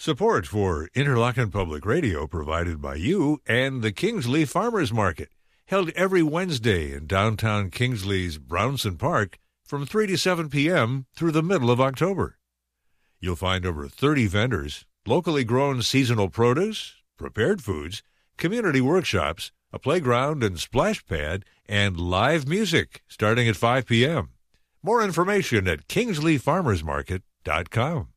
Support for Interlochen Public Radio provided by you and the Kingsley Farmers Market, held every Wednesday in downtown Kingsley's Brownson Park from 3 to 7 p.m. through the middle of October. You'll find over 30 vendors, locally grown seasonal produce, prepared foods, community workshops, a playground and splash pad, and live music starting at 5 p.m. More information at kingsleyfarmersmarket.com.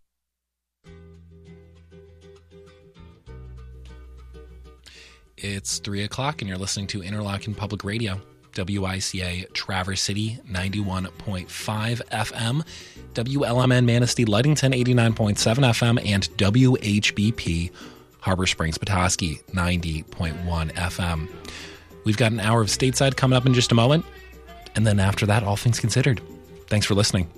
It's 3 o'clock, and you're listening to Interlochen Public Radio, WICA Traverse City 91.5 FM, WLMN Manistee Ludington 89.7 FM, and WHBP Harbor Springs Petoskey 90.1 FM. We've got an hour of Stateside coming up in just a moment, and then after that, All Things Considered. Thanks for listening.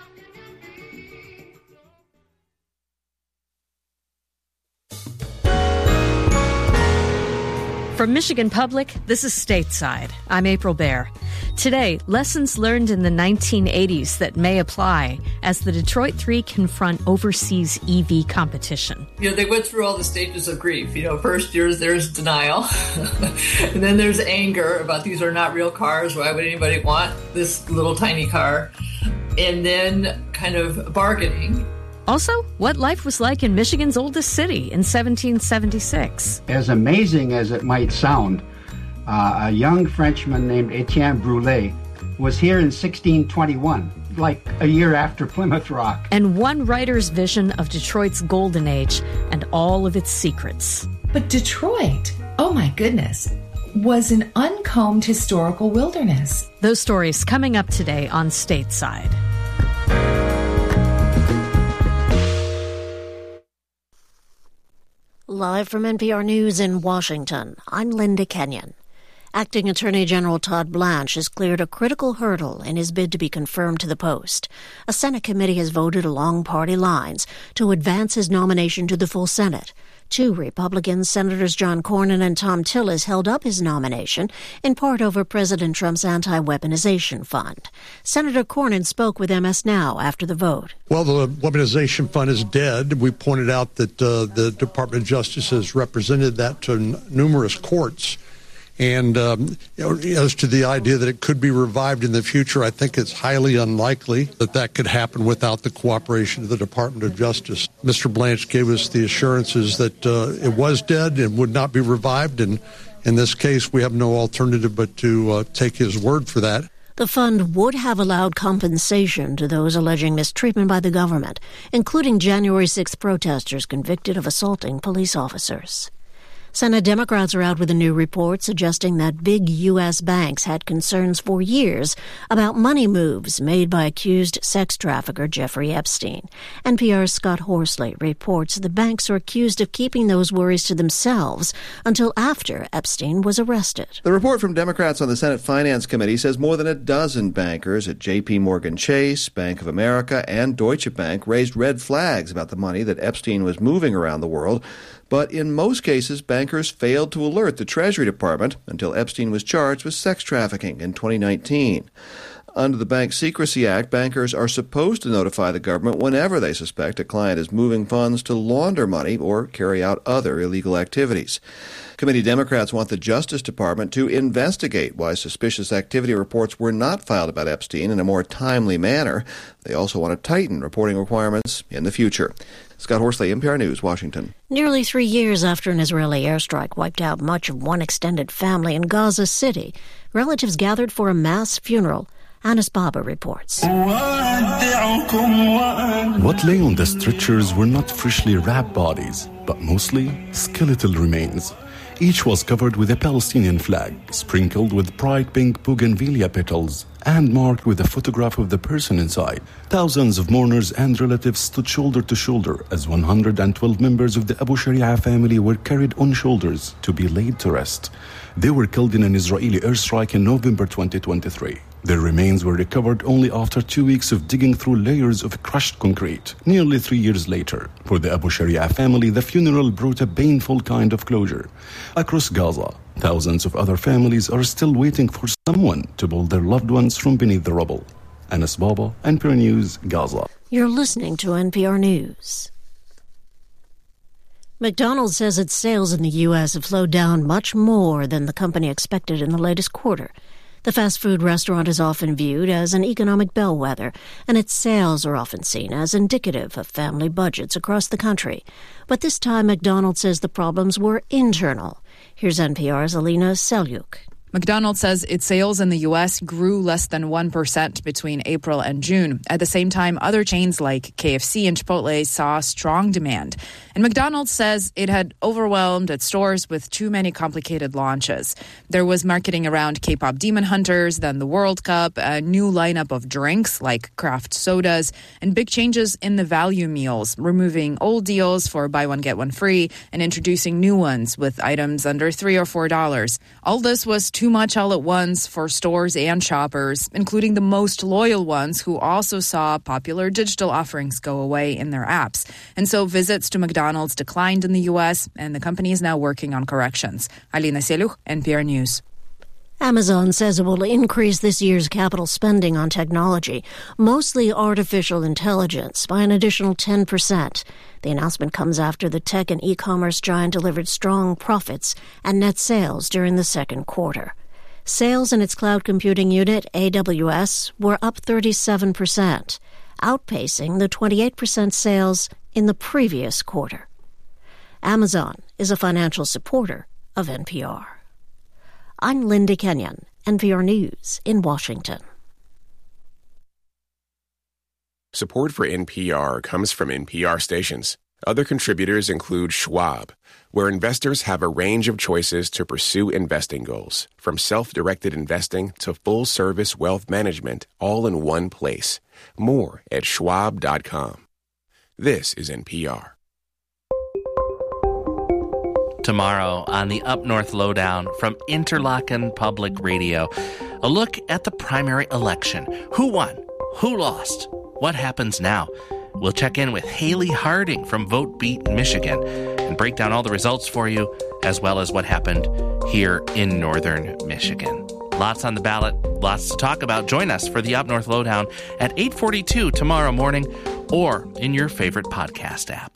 From Michigan Public, this is Stateside. I'm April Baer. Today, lessons learned in the 1980s that may apply as the Detroit Three confront overseas EV competition. They went through all the stages of grief. First there's denial, and then there's anger about these are not real cars. Why would anybody want this little tiny car? And then kind of bargaining. Also, what life was like in Michigan's oldest city in 1776. As amazing as it might sound, a young Frenchman named Etienne Brûlé was here in 1621, like a year after Plymouth Rock. And one writer's vision of Detroit's golden age and all of its secrets. But Detroit, oh my goodness, was an uncombed historical wilderness. Those stories coming up today on Stateside. Live from NPR News in Washington, I'm Linda Kenyon. Acting Attorney General Todd Blanche has cleared a critical hurdle in his bid to be confirmed to the post. A Senate committee has voted along party lines to advance his nomination to the full Senate. Two Republicans, Senators John Cornyn and Thom Tillis, held up his nomination, in part over President Trump's anti-weaponization fund. Senator Cornyn spoke with MS Now after the vote. Well, the weaponization fund is dead. We pointed out that the Department of Justice has represented that to numerous courts. And as to the idea that it could be revived in the future, I think it's highly unlikely that that could happen without the cooperation of the Department of Justice. Mr. Blanche gave us the assurances that it was dead and would not be revived. And in this case, we have no alternative but to take his word for that. The fund would have allowed compensation to those alleging mistreatment by the government, including January 6th protesters convicted of assaulting police officers. Senate Democrats are out with a new report suggesting that big U.S. banks had concerns for years about money moves made by accused sex trafficker Jeffrey Epstein. NPR's Scott Horsley reports the banks are accused of keeping those worries to themselves until after Epstein was arrested. The report from Democrats on the Senate Finance Committee says more than a dozen bankers at J.P. Morgan Chase, Bank of America, and Deutsche Bank raised red flags about the money that Epstein was moving around the world. But in most cases, bankers failed to alert the Treasury Department until Epstein was charged with sex trafficking in 2019. Under the Bank Secrecy Act, bankers are supposed to notify the government whenever they suspect a client is moving funds to launder money or carry out other illegal activities. Committee Democrats want the Justice Department to investigate why suspicious activity reports were not filed about Epstein in a more timely manner. They also want to tighten reporting requirements in the future. Scott Horsley, NPR News, Washington. Nearly 3 years after an Israeli airstrike wiped out much of one extended family in Gaza City, relatives gathered for a mass funeral. Anas Baba reports. What lay on the stretchers were not freshly wrapped bodies, but mostly skeletal remains. Each was covered with a Palestinian flag, sprinkled with bright pink bougainvillea petals, and marked with a photograph of the person inside. Thousands of mourners and relatives stood shoulder to shoulder as 112 members of the Abu Sharia family were carried on shoulders to be laid to rest. They were killed in an Israeli airstrike in November 2023. Their remains were recovered only after 2 weeks of digging through layers of crushed concrete, nearly 3 years later. For the Abu Sharia family, the funeral brought a painful kind of closure. Across Gaza, thousands of other families are still waiting for someone to pull their loved ones from beneath the rubble. Anas Baba, NPR News, Gaza. You're listening to NPR News. You're listening to NPR News. McDonald's says its sales in the U.S. have slowed down much more than the company expected in the latest quarter. The fast food restaurant is often viewed as an economic bellwether, and its sales are often seen as indicative of family budgets across the country. But this time, McDonald's says the problems were internal. Here's NPR's Alina Selyuk. McDonald's says its sales in the U.S. grew less than 1% between April and June. At the same time, other chains like KFC and Chipotle saw strong demand. And McDonald's says it had overwhelmed its stores with too many complicated launches. There was marketing around K-pop Demon Hunters, then the World Cup, a new lineup of drinks like craft sodas, and big changes in the value meals, removing old deals for buy one, get one free, and introducing new ones with items under $3 or $4. All this was too much all at once for stores and shoppers, including the most loyal ones who also saw popular digital offerings go away in their apps. And so visits to McDonald's declined in the U.S., and the company is now working on corrections. Alina Selyuk, NPR News. Amazon says it will increase this year's capital spending on technology, mostly artificial intelligence, by an additional 10%. The announcement comes after the tech and e-commerce giant delivered strong profits and net sales during the second quarter. Sales in its cloud computing unit, AWS, were up 37%, outpacing the 28% sales in the previous quarter. Amazon is a financial supporter of NPR. I'm Linda Kenyon, NPR News in Washington. Support for NPR comes from NPR stations. Other contributors include Schwab, where investors have a range of choices to pursue investing goals, from self-directed investing to full-service wealth management, all in one place. More at schwab.com. This is NPR. Tomorrow on the Up North Lowdown from Interlochen Public Radio, a look at the primary election. Who won? Who lost? What happens now? We'll check in with Haley Harding from Vote Beat Michigan and break down all the results for you, as well as what happened here in northern Michigan. Lots on the ballot, lots to talk about. Join us for the Up North Lowdown at 8:42 tomorrow morning or in your favorite podcast app.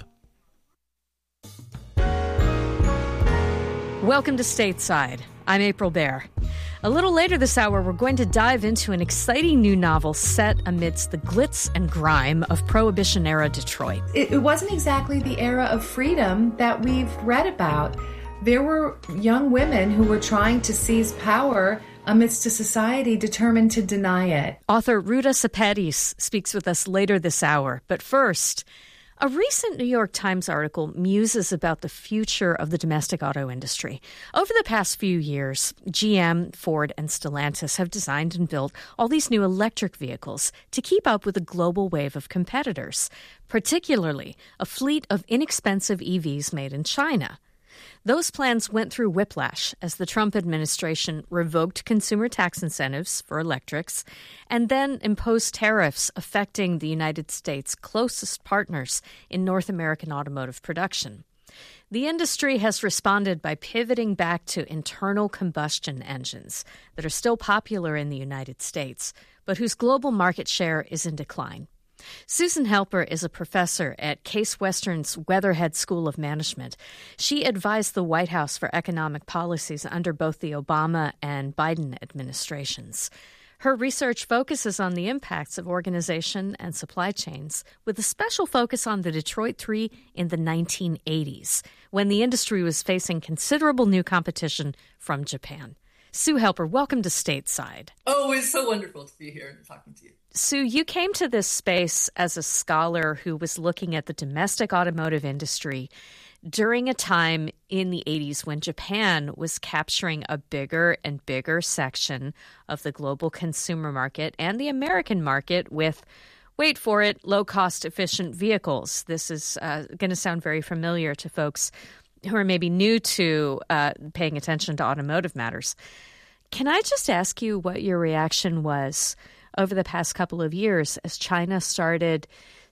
Welcome to Stateside. I'm April Baer. A little later this hour, we're going to dive into an exciting new novel set amidst the glitz and grime of Prohibition-era Detroit. It wasn't exactly the era of freedom that we've read about. There were young women who were trying to seize power amidst a society determined to deny it. Author Ruta Sepetys speaks with us later this hour. But first, a recent New York Times article muses about the future of the domestic auto industry. Over the past few years, GM, Ford, and Stellantis have designed and built all these new electric vehicles to keep up with a global wave of competitors, particularly a fleet of inexpensive EVs made in China. Those plans went through whiplash as the Trump administration revoked consumer tax incentives for electrics and then imposed tariffs affecting the United States' closest partners in North American automotive production. The industry has responded by pivoting back to internal combustion engines that are still popular in the United States, but whose global market share is in decline. Susan Helper is a professor at Case Western's Weatherhead School of Management. She advised the White House for economic policies under both the Obama and Biden administrations. Her research focuses on the impacts of organization and supply chains, with a special focus on the Detroit Three in the 1980s, when the industry was facing considerable new competition from Japan. Sue Helper, welcome to Stateside. Oh, it's so wonderful to be here and talking to you. Sue, you came to this space as a scholar who was looking at the domestic automotive industry during a time in the 80s when Japan was capturing a bigger and bigger section of the global consumer market and the American market with, wait for it, low-cost, efficient vehicles. This is going to sound very familiar to folks who are maybe new to paying attention to automotive matters. Can I just ask you what your reaction was over the past couple of years as China started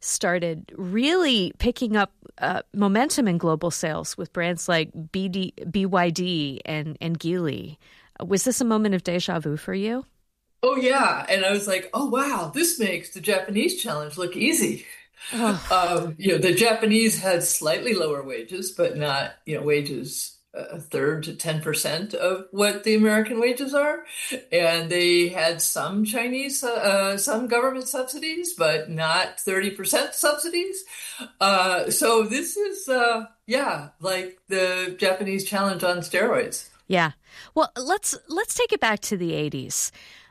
really picking up momentum in global sales with brands like BYD and Geely? Was this a moment of deja vu for you? Oh, yeah. And I was like, oh, wow, this makes the Japanese challenge look easy. The Japanese had slightly lower wages, but not, wages a third to 10% of what the American wages are. And they had some some government subsidies, but not 30% subsidies. So this is, like the Japanese challenge on steroids. Yeah. Well, let's take it back to the 80s.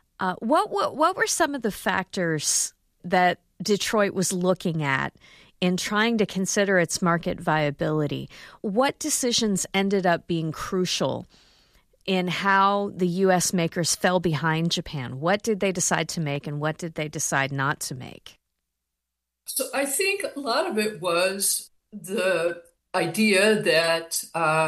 What were some of the factors that Detroit was looking at in trying to consider its market viability? What decisions ended up being crucial in how the U.S. makers fell behind Japan? What did they decide to make and what did they decide not to make? So I think a lot of it was the idea that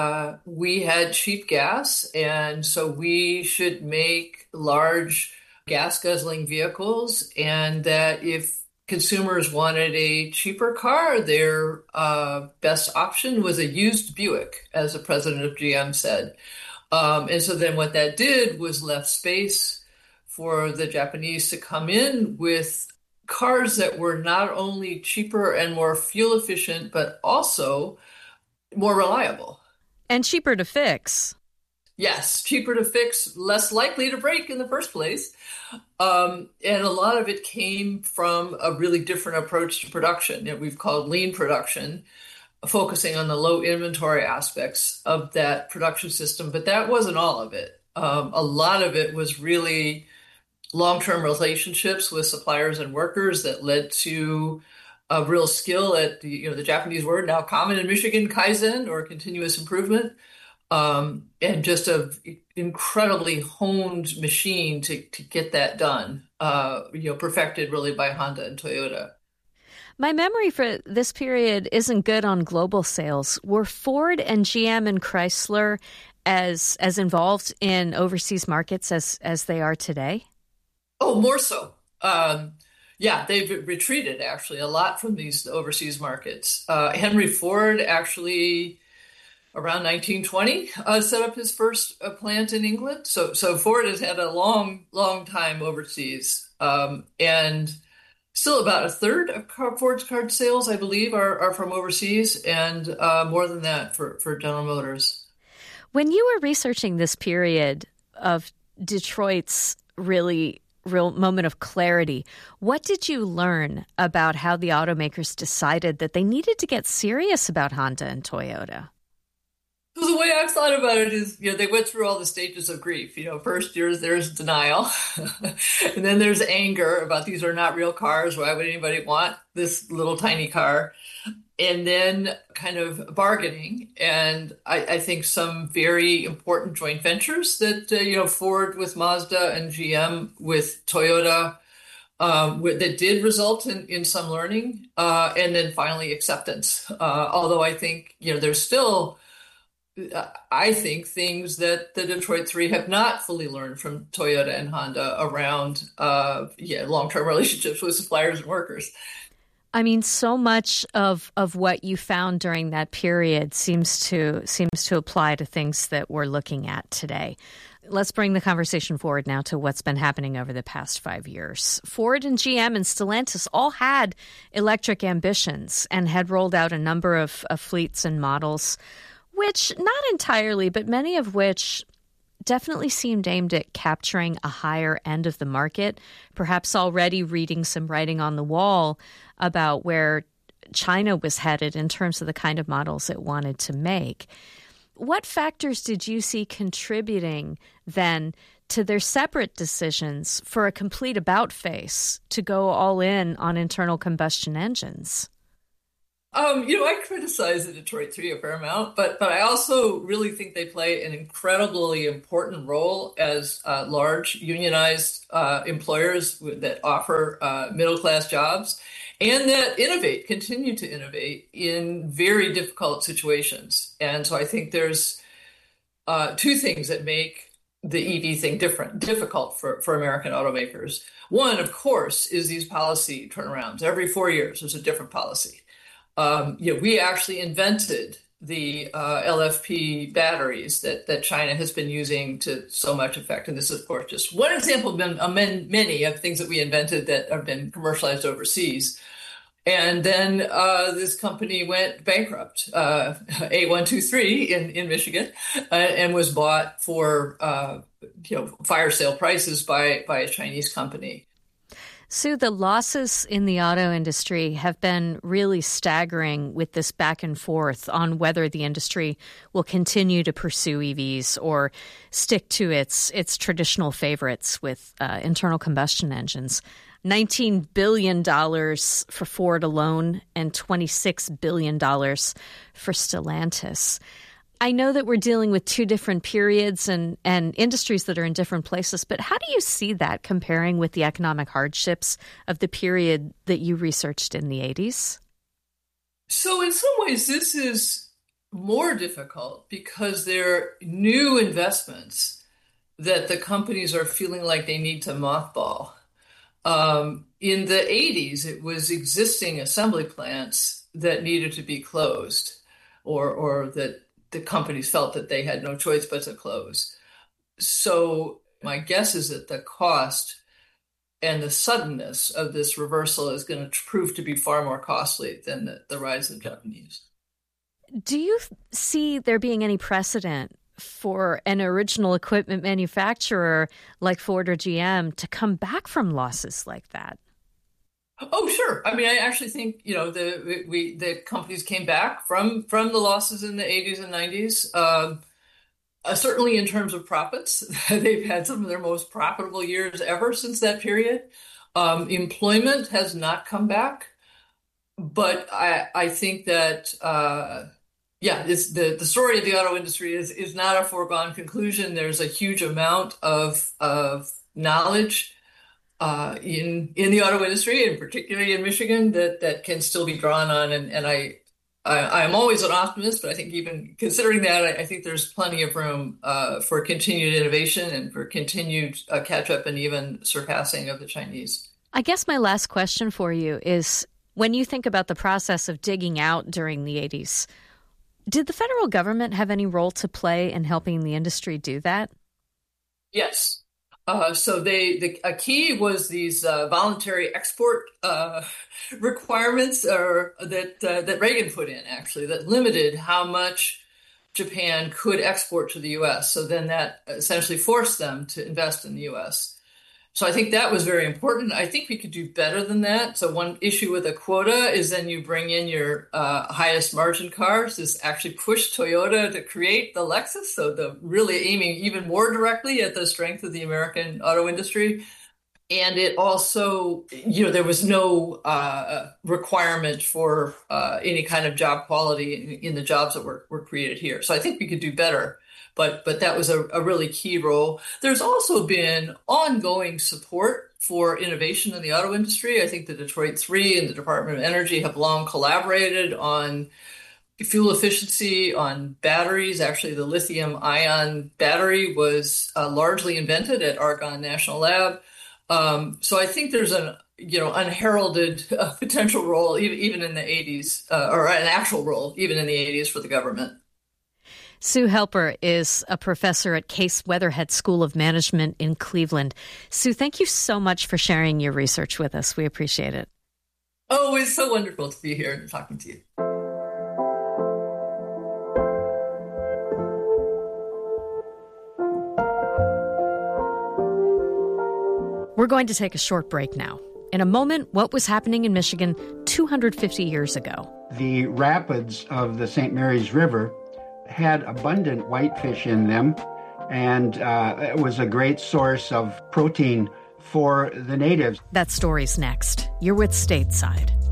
we had cheap gas, and so we should make large gas-guzzling vehicles, and that if consumers wanted a cheaper car, their best option was a used Buick, as the president of GM said. And so then what that did was left space for the Japanese to come in with cars that were not only cheaper and more fuel efficient, but also more reliable. And cheaper to fix. Yes, cheaper to fix, less likely to break in the first place. And a lot of it came from a really different approach to production that we've called lean production, focusing on the low inventory aspects of that production system. But that wasn't all of it. A lot of it was really long-term relationships with suppliers and workers that led to a real skill at the Japanese word now common in Michigan, Kaizen, or continuous improvement. And just an incredibly honed machine to get that done, perfected really by Honda and Toyota. My memory for this period isn't good on global sales. Were Ford and GM and Chrysler as involved in overseas markets as they are today? Oh, more so. They've retreated actually a lot from these overseas markets. Henry Ford actually, around 1920, set up his first plant in England. So Ford has had a long, long time overseas. And still about a third of Ford's car sales, I believe, are from overseas, and more than that for General Motors. When you were researching this period of Detroit's real moment of clarity, what did you learn about how the automakers decided that they needed to get serious about Honda and Toyota? So the way I've thought about it is, they went through all the stages of grief. First there's denial, and then there's anger about these are not real cars. Why would anybody want this little tiny car? And then kind of bargaining. And I think some very important joint ventures that, Ford with Mazda and GM with Toyota, that did result in some learning, and then finally acceptance. Although I think, there's still, I think, things that the Detroit Three have not fully learned from Toyota and Honda around, long-term relationships with suppliers and workers. I mean, so much of what you found during that period seems to apply to things that we're looking at today. Let's bring the conversation forward now to what's been happening over the past 5 years. Ford and GM and Stellantis all had electric ambitions and had rolled out a number of fleets and models, which not entirely, but many of which definitely seemed aimed at capturing a higher end of the market, perhaps already reading some writing on the wall about where China was headed in terms of the kind of models it wanted to make. What factors did you see contributing then to their separate decisions for a complete about-face to go all in on internal combustion engines? I criticize the Detroit Three a fair amount, but I also really think they play an incredibly important role as large unionized employers that offer middle-class jobs and that continue to innovate in very difficult situations. And so I think there's two things that make the EV thing difficult for American automakers. One, of course, is these policy turnarounds. Every 4 years, there's a different policy. We actually invented the LFP batteries that China has been using to so much effect. And this is, of course, just one example of many of things that we invented that have been commercialized overseas. And then this company went bankrupt, A123 in Michigan, and was bought for fire sale prices by a Chinese company. Sue, the losses in the auto industry have been really staggering with this back and forth on whether the industry will continue to pursue EVs or stick to its traditional favorites with internal combustion engines. $19 billion for Ford alone and $26 billion for Stellantis. I know that we're dealing with two different periods and industries that are in different places, but how do you see that comparing with the economic hardships of the period that you researched in the 80s? So in some ways, this is more difficult because they're new investments that the companies are feeling like they need to mothball. In the 80s, it was existing assembly plants that needed to be closed or that the companies felt that they had no choice but to close. So my guess is that the cost and the suddenness of this reversal is going to prove to be far more costly than the rise of the Japanese. Do you see there being any precedent for an original equipment manufacturer like Ford or GM to come back from losses like that? Oh, sure. I mean, I actually think, the companies came back from the losses in the 80s and 90s. Certainly in terms of profits, they've had some of their most profitable years ever since that period. Employment has not come back. But I think that, the story of the auto industry is not a foregone conclusion. There's a huge amount of knowledge in the auto industry, and particularly in Michigan, that can still be drawn on. And I'm always an optimist, but I think even considering that, I think there's plenty of room for continued innovation and for continued catch-up and even surpassing of the Chinese. I guess my last question for you is, when you think about the process of digging out during the 80s, did the federal government have any role to play in helping the industry do that? Yes. So a key was these voluntary export requirements that Reagan put in, actually, that limited how much Japan could export to the U.S. So then that essentially forced them to invest in the U.S. So I think that was very important. I think we could do better than that. So one issue with a quota is then you bring in your highest margin cars. This actually pushed Toyota to create the Lexus. So the really aiming even more directly at the strength of the American auto industry. And it also, there was no requirement for any kind of job quality in the jobs that were created here. So I think we could do better. But that was a really key role. There's also been ongoing support for innovation in the auto industry. I think the Detroit 3 and the Department of Energy have long collaborated on fuel efficiency, on batteries. Actually, the lithium-ion battery was largely invented at Argonne National Lab. So I think there's an unheralded potential role even in the 80s, or an actual role even in the 80s for the government. Sue Helper is a professor at Case Weatherhead School of Management in Cleveland. Sue, thank you so much for sharing your research with us. We appreciate it. Oh, it's so wonderful to be here and talking to you. We're going to take a short break now. In a moment, what was happening in Michigan 250 years ago. The rapids of the St. Mary's River had abundant whitefish in them, and it was a great source of protein for the natives. That story's next. You're with Stateside.